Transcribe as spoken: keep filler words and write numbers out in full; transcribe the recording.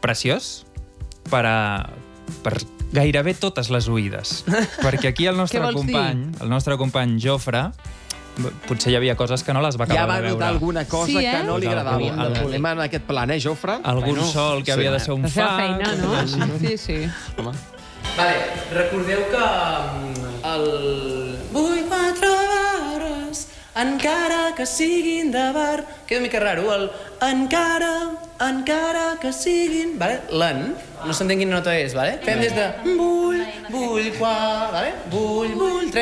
preciós per a... per gairebé totes les oïdes. Perquè aquí el nostre company, el nostre company Jofre, potser hi havia coses que no les va acabar ja va de veure. notar alguna cosa Sí, eh? que no li agradava. Algú- El problema en aquest plan, eh, Jofre? Algun Bueno, sol que sí. havia de ser un La fa... seva feina, no? Sí, sí. Home. Vale, recordeu que mm, el... Vull quatre barres, encara que siguin de bar... Queda una mica raro, el... Encara, encara que siguin... Vale? L'en, no s'entén quina nota és, vale? Fem des de... Vull, vull, qua... Vale? Vull, vull, tres...